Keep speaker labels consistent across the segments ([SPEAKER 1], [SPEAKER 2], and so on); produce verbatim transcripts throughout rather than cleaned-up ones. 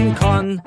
[SPEAKER 1] sein kann.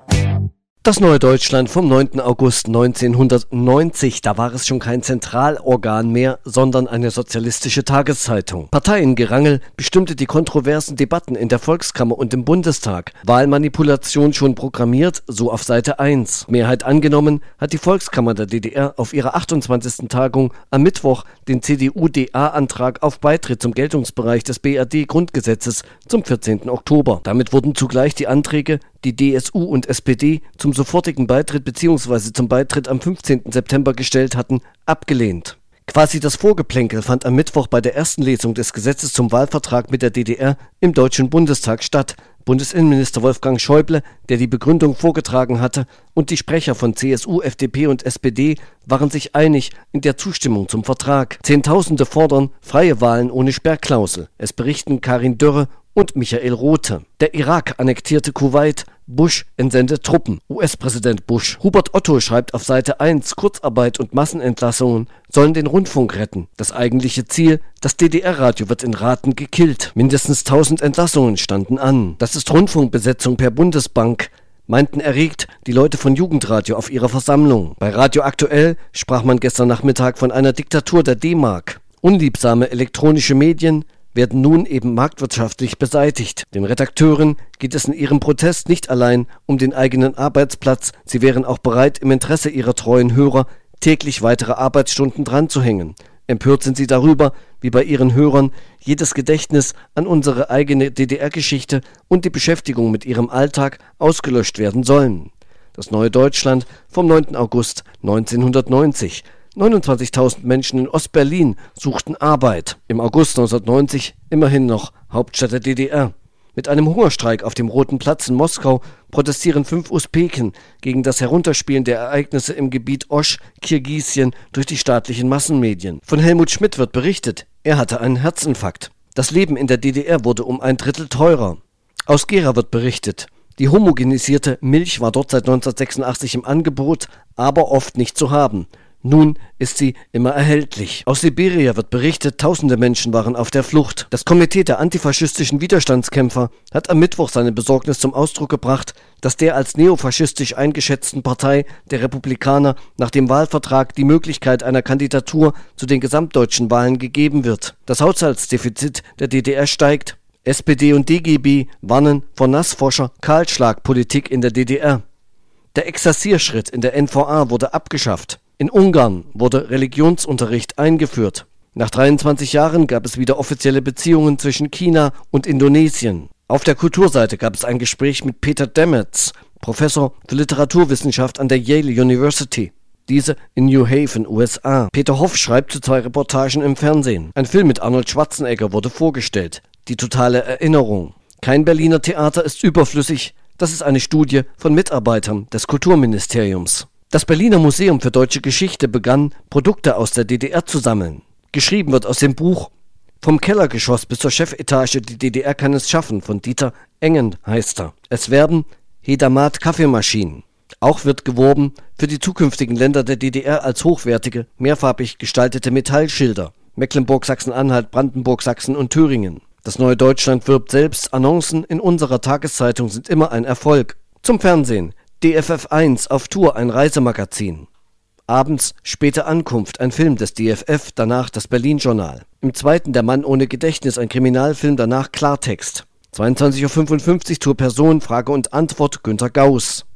[SPEAKER 2] Das Neue Deutschland vom neunten August neunzehnhundertneunzig, da war es schon kein Zentralorgan mehr, sondern eine sozialistische Tageszeitung. Parteiengerangel bestimmte die kontroversen Debatten in der Volkskammer und im Bundestag. Wahlmanipulation schon programmiert, so auf Seite eins. Mehrheit angenommen hat die Volkskammer der D D R auf ihrer achtundzwanzigsten Tagung am Mittwoch den C D U-D A-Antrag auf Beitritt zum Geltungsbereich des B R D-Grundgesetzes zum vierzehnten Oktober. Damit wurden zugleich die Anträge, die D S U und S P D zum sofortigen Beitritt bzw. zum Beitritt am fünfzehnten September gestellt hatten, abgelehnt. Quasi das Vorgeplänkel fand am Mittwoch bei der ersten Lesung des Gesetzes zum Wahlvertrag mit der D D R im Deutschen Bundestag statt. Bundesinnenminister Wolfgang Schäuble, der die Begründung vorgetragen hatte, und die Sprecher von C S U, F D P und S P D waren sich einig in der Zustimmung zum Vertrag. Zehntausende fordern freie Wahlen ohne Sperrklausel. Es berichten Karin Dörre und Michael Rothe. Der Irak annektierte Kuwait, Bush entsendet Truppen. U S-Präsident Bush. Hubert Otto schreibt auf Seite eins, Kurzarbeit und Massenentlassungen sollen den Rundfunk retten. Das eigentliche Ziel, das D D R-Radio wird in Raten gekillt. Mindestens tausend Entlassungen standen an. Das ist Rundfunkbesetzung per Bundesbank, meinten erregt die Leute von Jugendradio auf ihrer Versammlung. Bei Radio Aktuell sprach man gestern Nachmittag von einer Diktatur der D-Mark. Unliebsame elektronische Medien werden nun eben marktwirtschaftlich beseitigt. Den Redakteuren geht es in ihrem Protest nicht allein um den eigenen Arbeitsplatz, sie wären auch bereit, im Interesse ihrer treuen Hörer täglich weitere Arbeitsstunden dranzuhängen. Empört sind sie darüber, wie bei ihren Hörern jedes Gedächtnis an unsere eigene D D R-Geschichte und die Beschäftigung mit ihrem Alltag ausgelöscht werden sollen. Das Neue Deutschland vom neunten August neunzehnhundertneunzig. neunundzwanzigtausend Menschen in Ostberlin suchten Arbeit. Im August neunzehnhundertneunzig immerhin noch Hauptstadt der D D R. Mit einem Hungerstreik auf dem Roten Platz in Moskau protestieren fünf Usbeken gegen das Herunterspielen der Ereignisse im Gebiet Osch, Kirgisien durch die staatlichen Massenmedien. Von Helmut Schmidt wird berichtet, er hatte einen Herzinfarkt. Das Leben in der D D R wurde um ein Drittel teurer. Aus Gera wird berichtet, die homogenisierte Milch war dort seit neunzehnhundertsechsundachtzig im Angebot, aber oft nicht zu haben. Nun ist sie immer erhältlich. Aus Siberia wird berichtet, tausende Menschen waren auf der Flucht. Das Komitee der antifaschistischen Widerstandskämpfer hat am Mittwoch seine Besorgnis zum Ausdruck gebracht, dass der als neofaschistisch eingeschätzten Partei der Republikaner nach dem Wahlvertrag die Möglichkeit einer Kandidatur zu den gesamtdeutschen Wahlen gegeben wird. Das Haushaltsdefizit der D D R steigt. S P D und D G B warnen vor Nassfoscher Kahlschlagpolitik in der D D R. Der Exerzierschritt in der N V A wurde abgeschafft. In Ungarn wurde Religionsunterricht eingeführt. Nach dreiundzwanzig Jahren gab es wieder offizielle Beziehungen zwischen China und Indonesien. Auf der Kulturseite gab es ein Gespräch mit Peter Demetz, Professor für Literaturwissenschaft an der Yale University. Diese in New Haven, U S A. Peter Hoff schreibt zu zwei Reportagen im Fernsehen. Ein Film mit Arnold Schwarzenegger wurde vorgestellt. Die totale Erinnerung. Kein Berliner Theater ist überflüssig. Das ist eine Studie von Mitarbeitern des Kulturministeriums. Das Berliner Museum für Deutsche Geschichte begann, Produkte aus der D D R zu sammeln. Geschrieben wird aus dem Buch Vom Kellergeschoss bis zur Chefetage, die D D R kann es schaffen, von Dieter Engen heißt er. Es werden Hedamat Kaffeemaschinen. Auch wird geworben für die zukünftigen Länder der D D R als hochwertige, mehrfarbig gestaltete Metallschilder. Mecklenburg, Sachsen-Anhalt, Brandenburg, Sachsen und Thüringen. Das Neue Deutschland wirbt selbst, Annoncen in unserer Tageszeitung sind immer ein Erfolg. Zum Fernsehen. D F F eins auf Tour, ein Reisemagazin. Abends Späte Ankunft, ein Film des D F F, danach das Berlin-Journal. Im zweiten Der Mann ohne Gedächtnis, ein Kriminalfilm, danach Klartext. zweiundzwanzig Uhr fünfundfünfzig Tour Person, Frage und Antwort, Günter Gauss.